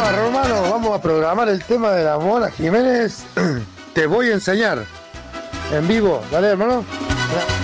tema, Romano. Vamos a programar el tema de la Mona Jiménez. Te voy a enseñar. En vivo. Dale, hermano.